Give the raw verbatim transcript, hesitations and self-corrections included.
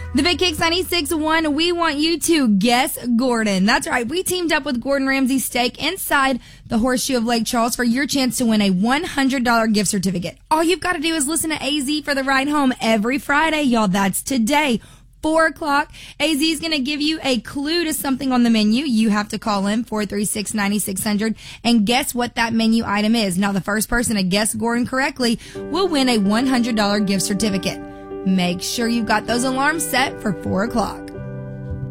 The Big Kicks ninety-six point one, we want you to guess Gordon. That's right. We teamed up with Gordon Ramsay Steak inside the Horseshoe of Lake Charles for your chance to win a one hundred dollars gift certificate. All you've got to do is listen to A Z for the ride home every Friday, y'all. That's today. Four o'clock. A Z is going to give you a clue to something on the menu. You have to call in four three six, nine six zero zero and guess what that menu item is. Now, the first person to guess Gordon correctly will win a one hundred dollars gift certificate. Make sure you've got those alarms set for four o'clock.